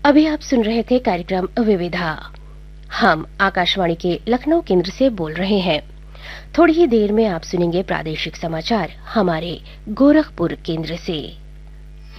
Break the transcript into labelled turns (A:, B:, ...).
A: अभी आप सुन रहे थे कार्यक्रम विविधा। हम आकाशवाणी के लखनऊ केंद्र से बोल रहे हैं। थोड़ी ही देर में आप सुनेंगे प्रादेशिक समाचार हमारे गोरखपुर केंद्र से।